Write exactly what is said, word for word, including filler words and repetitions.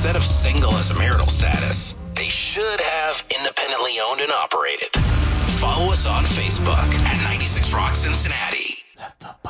instead of single as a marital status, they should have independently owned and operated. Follow us on Facebook at ninety-six Rock Cincinnati. Let the